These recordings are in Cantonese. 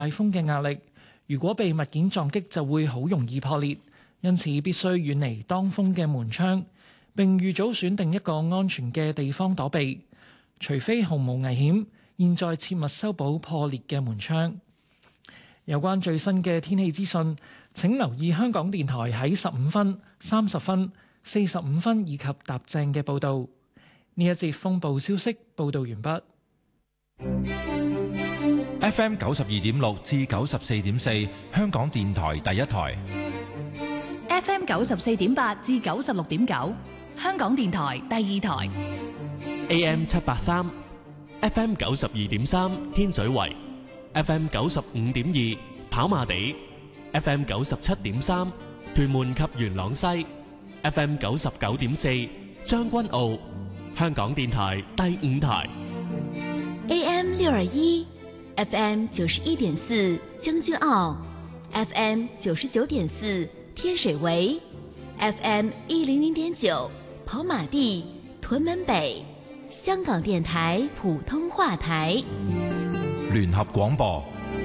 風嘅壓力，如果被物件撞擊就會好容易破裂，因此必須遠離當風嘅門窗，並預早選定一個安全嘅地方躲避。除非毫無危險，現在切勿修補破裂嘅門窗。有關最新嘅天氣資訊，請留意香港電台喺15分、30分、45分以及踏正嘅報導。呢一節風暴消息報導完畢。 FM 92.6至94.4，香港電台第一台。 FM 94.8至96.9，香港電台第二台。 AM 783 FM 92.3天水圍，FM 95.2跑馬地， FM 97.3屯門及元朗西， FM 99.4將軍澳，香港電台第五台。 AM 621 FM 91.4將軍澳， FM 99.4天水圍， FM 100.9跑馬地屯門北，香港電台普通話台。 聯合廣播。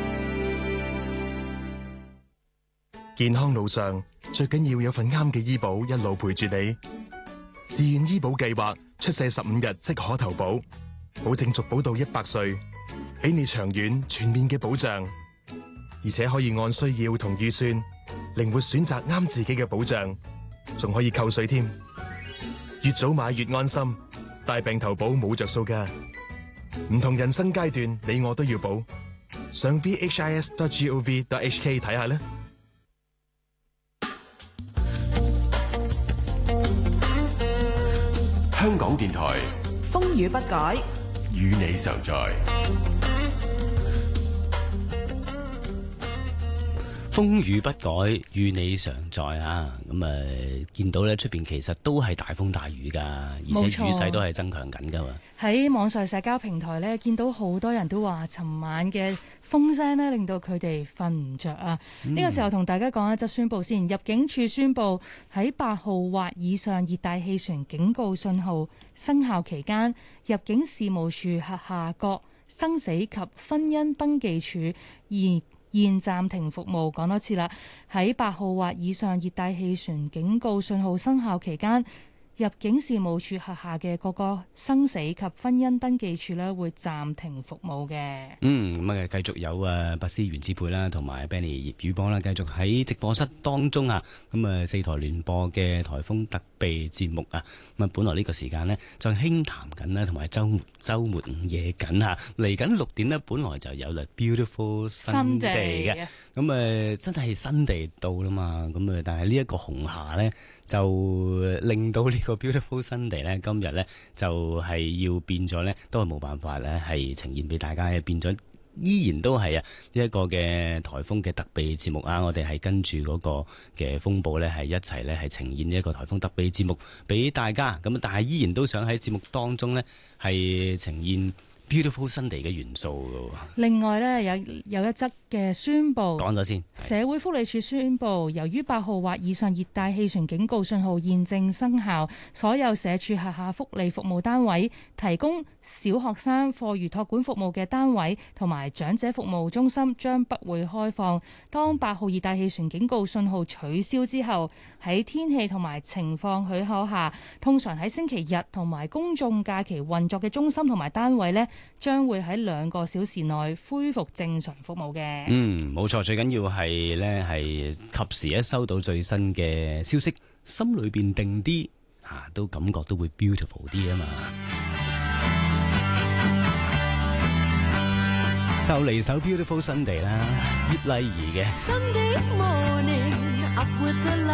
健康路上最緊要有份啱嘅醫保一路陪住你。自願醫保計劃出世15日即可投保，保證續保到100歲，俾你長遠全面嘅保障，而且可以按需要同預算靈活選擇啱自己嘅保障，仲可以扣稅添。越早買越安心，大病投保冇着數㗎。唔同人生階段，你我都要保。上 vhis.gov.hk 睇下啦。 香港電台風雨不改， 與你常在。 風雨不改，與你常在啊！見到咧出邊其實都係大風大雨㗎，而且雨勢都係增強緊㗎嘛。 喺網上社交平台咧，見到好多人都話，尋晚嘅風聲咧令到佢哋瞓唔着啊！呢個時候同大家講一則宣佈先，入境處宣佈喺8號或以上熱帶氣旋警告信號生效期間，入境事務處轄下各生死及婚姻登記處現暫停服務。講多次啦，喺8號或以上熱帶氣旋警告信號生效期間，入境事務處轄下嘅各個生死及婚姻登記處咧會暫停服務嘅。 咁繼續有拔絲原子配啦，同埋 Benny 葉宇波啦，繼續喺直播室當中啊。4台聯播嘅颱風特備節目啊。本來呢個時間呢，就輕談緊啦，同埋週末午夜緊嚇。嚟緊6點呢，本來就有啦 Beautiful Sunday 嘅。真係新地到啦嘛。但係呢一個紅霞呢，就令到呢個 Beautiful Sunday 咧，今日咧就係要變咗咧，都係冇辦法咧，係呈現俾大家嘅，變咗依然都係呢一個嘅颱風嘅特備節目啊！我哋係跟住嗰個嘅風暴咧，係一齊咧係呈現呢一個颱風特備節目俾大家。但係依然都想喺節目當中咧係呈現Beautiful Sunday 嘅元素㗎。 另外咧有一則嘅宣佈， 講咗先。 社會福利署宣佈，由於8號或以上熱帶氣旋警告信號現正生效，所有社署轄下福利服務單位提供小學生課餘託管服務嘅單位同埋長者服務中心將不會開放。當8號熱帶氣旋警告信號取消之後，喺天氣同埋情況許可下，通常喺星期日同埋公眾假期運作嘅中心同埋單位呢，將會喺2個小時內恢復正常服務嘅。 冇錯，最緊要係咧係及時一收到最新嘅消息，心裏邊定啲都感覺都會 beautiful 啲啊嘛。就嚟首 Beautiful Sunday 啦，葉麗儀嘅。